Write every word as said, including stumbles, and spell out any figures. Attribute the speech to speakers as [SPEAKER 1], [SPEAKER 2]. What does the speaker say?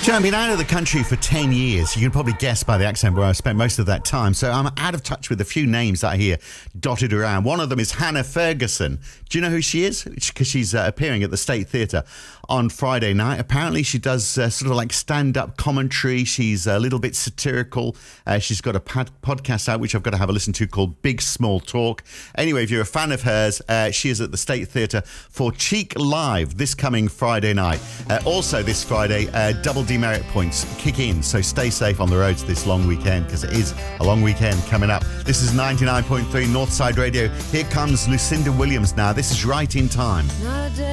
[SPEAKER 1] You know, I've been out of the country for ten years. You can probably guess by the accent where I've spent most of that time. So I'm out of touch with a few names that I hear dotted around. One of them is Hannah Ferguson. Do you know who she is? Because she's uh, appearing at the State Theatre on Friday night. Apparently she does uh, sort of like stand-up commentary. She's a little bit satirical. Uh, she's got a pod- podcast out, which I've got to have a listen to, called Big Small Talk. Anyway, if you're a fan of hers, uh, she is at the State Theatre for Cheek Live this coming Friday night. Uh, also this Friday, uh, double demerit points kick in, so stay safe on the roads this long weekend, because it is a long weekend coming up. This is ninety-nine point three Northside Radio. Here comes Lucinda Williams now. This is Right in Time.